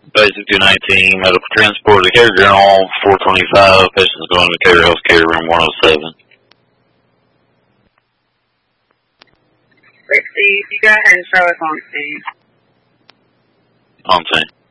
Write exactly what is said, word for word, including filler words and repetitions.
Basic two nineteen, medical transport, the care journal, four twenty-five, patients going to care healthcare room one oh seven. Rick, Steve, you go ahead and show us on scene. On scene.